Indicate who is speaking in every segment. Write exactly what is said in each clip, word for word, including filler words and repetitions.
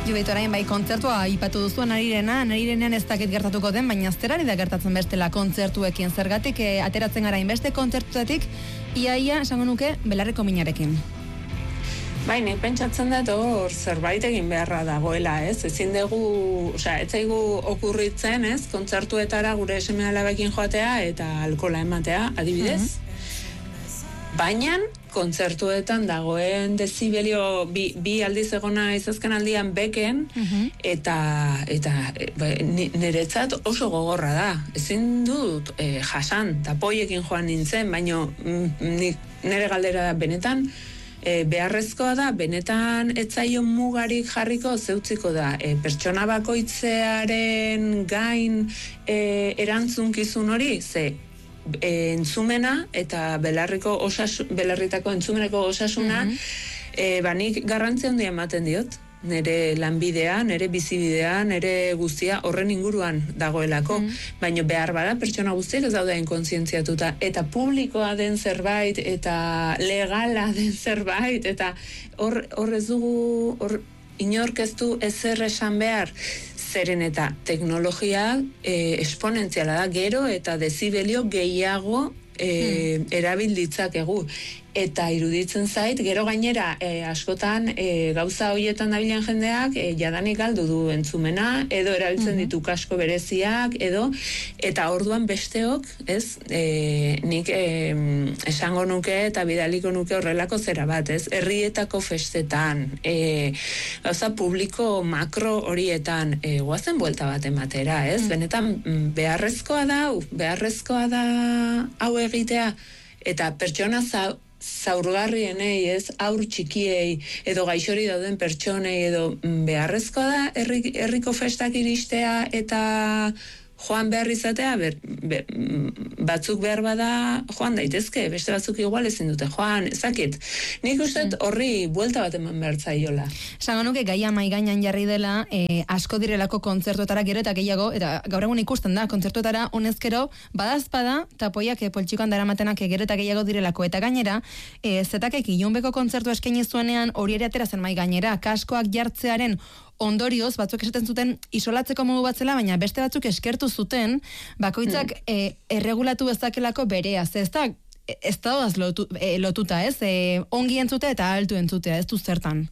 Speaker 1: Judit, orain bai kontzertua ipatu duzu Narirena, Narirenean ez dakit gertatuko den, baina zerari da gertatzen bestela kontzertuekin, zergatik eh, ateratzen gara inbeste kontzertuetatik, iaia, esango nuke, belarriko minarekin.
Speaker 2: Bai, nik pentsatzen dut hor zerbait egin beharra dagoela, ez? Ezin dugu, osea, ez zaigu okurritzen, ez? Kontzertuetara gure seme alabekin joatea eta alkola ematea, adibidez. Mm-hmm. Baina, kontzertuetan dagoen dezibelio bi, bi aldiz egona izazken aldian beken, mm-hmm. eta, eta e, niretzat oso gogorra da. Ezin dut e, jasan, tapoiekin joan nintzen, baina nire galdera da benetan, E, beharrezkoa da, benetan etzaion mugarik jarriko zeutziko da. E, pertsona bakoitzearen gain e, erantzunkizun hori, ze e, entzumena eta belarriko osasu, belarritako entzumeneko osasuna, mm-hmm. e, banik garrantzia handia ematen diot. Nere lanbidea, nere bizibidea, nere guztia horren inguruan dagoelako, mm. baina behar bada pertsona guztiak ez daudein kontzientziatuta, eta publikoa den zerbait, eta legala den zerbait, eta hor, hor ez dugu, hor inork ez du ezer esan behar, zeren eta teknologia e, esponentziala da, gero eta dezibelio gehiago e, mm. erabil ditzakegu. Eta iruditzen zait, gero gainera e, askotan e, gauza horietan dabilen jendeak e, jadanik galdu du entzumena, edo erabiltzen mm-hmm. ditu kasko bereziak, edo, eta orduan besteok, ez, e, nik e, esango nuke eta bidaliko nuke horrelako zera bat, ez, herrietako festetan, e, gauza publiko makro horietan, e, guazen buelta bat ematera, ez, mm. benetan beharrezkoa da, beharrezkoa da hau egitea, eta pertsona zau, zaurgarrienei, ez, aur txikiei, edo gaixori dauden pertsonei, edo beharrezkoa da herri, herriko festak iristea eta joan behar izatea, ber, ber, batzuk behar bada joan daitezke, beste batzuk igual ezin dute joan, ezakit. Nik uste horri buelta bat eman behar zaiola.
Speaker 1: Esango nuke gaia mai gainan jarri dela, eh, asko direlako kontzertuetara gero eta gehiago, eta gaur egun ikusten da, kontzertuetara honezkero, badazpada, tapoiak eh, poltsikoan daramatenak gero eta gehiago direlako, eta gainera, eh, zetakek ilunbeko kontzertu eskaini zuenean hori ere atera zen mai gainera, kaskoak jartzearen ondorioz, batzuk esaten zuten isolatzeko modu bat zela, baina beste batzuk eskertu zuten, bakoitzak mm. e, erregulatu bezakelako berea, ze ez da, ez da lotu, e, lotuta, ez? E, ongi entzutea eta altu entzutea, ez du zertan.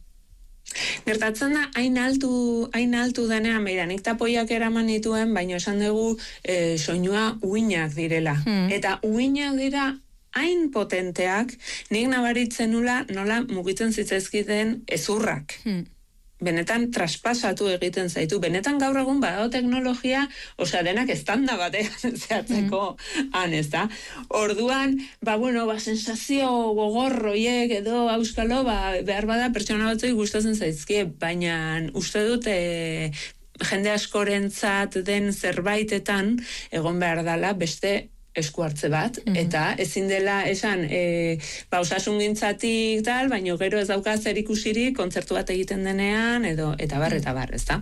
Speaker 2: Gertatzen da, hain altu, hain altu denean, beira, nik tapoiak eraman nituen, baina esan dugu e, soinua uinak direla. Mm. Eta uinak dira hain potenteak, nik nabaritzen nula nola mugitzen zitzaizkiten ezurrak. Mm. Benetan traspasatu egiten zaitu. Benetan gaur egun badago teknologia, osea denak estanda batean zehatzeko mm. han, ez da. Orduan, ba bueno, ba sensazio gogorroiek edo auskalo, ba behar bada pertsona batzoi gustatzen zaizkie, baina uste dut e, jende askorentzat den zerbaitetan egon behar dela beste esku hartze bat, mm-hmm. eta ezin dela esan, e, ba, osasungintzatik tal, baino gero ez dauka zer ikusirik kontzertu bat egiten denean, edo eta bar, eta bar, ez da?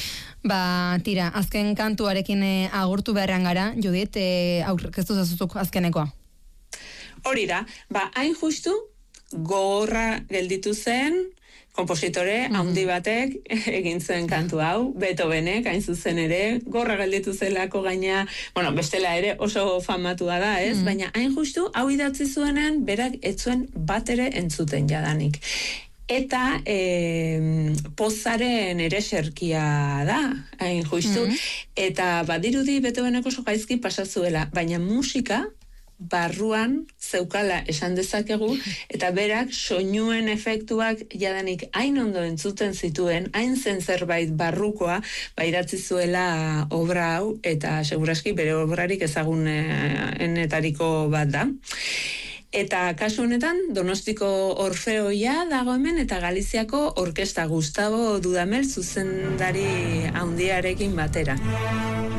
Speaker 1: Ba, tira, azken kantuarekin e, agurtu beharrean gara, Judit, e, aurkeztu zazuzuk azkenekoa.
Speaker 2: Hori da, ba, hain justu, gogorra gelditu zen, kompositore handi batek egin zuen kantu hau, Beethovenek hain zuzen ere, gorra gelditu zelako gaina, bueno, bestela ere oso famatua da, ez? Mm. Baina hain justu, hau idatzi zuenean, berak ez zuen bat ere entzuten jadanik. Eta e, pozaren ere serkia da, hain justu, mm. eta badirudi Beethovenek oso gaizki pasazuela, baina musika, barruan zeukala esan dezakegu, eta berak soinuen efektuak jadanik hain ondo entzuten zituen, hain zen zerbait barrukoa, ba idatzi zuela obra hau, eta seguraski bere obrarik ezagunetariko bat da. Eta kasu honetan, Donostiko Orfeoia dago hemen, eta Galiziako Orkesta Gustavo Dudamel zuzendari handiarekin batera.